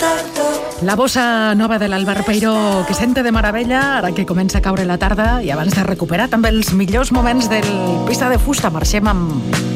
La bossa nova de l'Albert Peiró, que sente de meravella ara que comença a caure la tarda i abans de recuperar també els millors moments del Pista de Fusta. Marxem amb